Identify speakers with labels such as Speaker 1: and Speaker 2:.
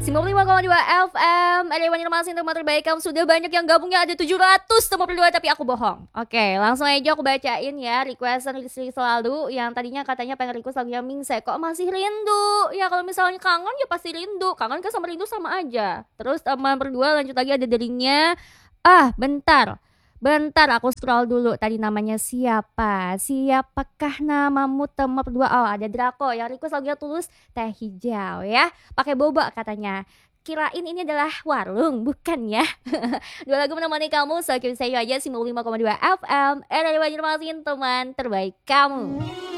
Speaker 1: 95,2 FM. Ada Banjarmasin teman terbaik. Kamu sudah banyak yang gabungnya ada 752, tapi aku bohong. Oke, langsung aja aku bacain ya requestan Rizky selalu yang tadinya katanya pengen request lagunya Mingse. Kok masih rindu? Ya kalau misalnya kangen ya pasti rindu. Kangen kan sama rindu sama aja. Terus teman berdua lanjut lagi ada darinya. Bentar. Bentar aku scroll dulu. Tadi namanya siapa? Siapakah namamu teman berdua? Oh, ada Draco yang request lagunya Tulus Teh Hijau ya. Pakai boba katanya. Kirain ini adalah warung, bukan ya? Dua lagu menemani kamu, so saya aja 95,2 FM. Dari Banjarmasin, teman terbaik kamu.